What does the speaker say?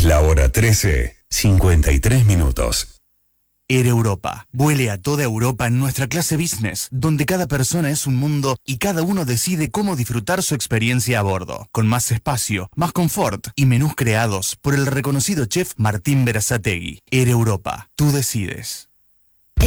la hora 13:53. Air Europa. Vuele a toda Europa en nuestra clase business, donde cada persona es un mundo y cada uno decide cómo disfrutar su experiencia a bordo, con más espacio, más confort y menús creados por el reconocido chef Martín Berazategui. Air Europa. Tú decides.